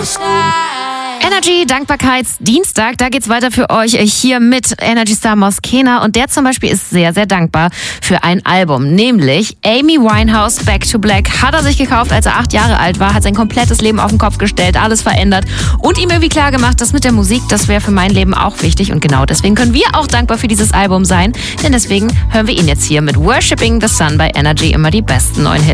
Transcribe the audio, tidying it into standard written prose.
Energy Dankbarkeitsdienstag, da geht's weiter für euch hier mit Energy Star Moskena und der zum Beispiel ist sehr, sehr dankbar für ein Album, nämlich Amy Winehouse Back to Black hat er sich gekauft, als er 8 Jahre alt war, hat sein komplettes Leben auf den Kopf gestellt, alles verändert und ihm irgendwie klar gemacht, dass mit der Musik, das wäre für mein Leben auch wichtig und genau deswegen können wir auch dankbar für dieses Album sein, denn deswegen hören wir ihn jetzt hier mit Worshipping the Sun bei Energy, immer die besten neuen Hits.